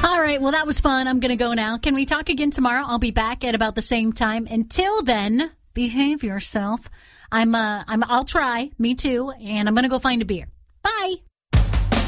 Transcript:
All right, well, that was fun. I'm going to go now. Can we talk again tomorrow? I'll be back at about the same time. Until then, behave yourself. I'll try. Me too. And I'm going to go find a beer. Bye.